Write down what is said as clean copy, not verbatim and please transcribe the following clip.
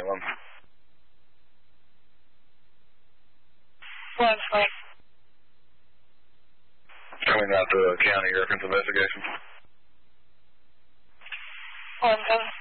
1. One, flight. Coming out to county reference investigation. 1, 7.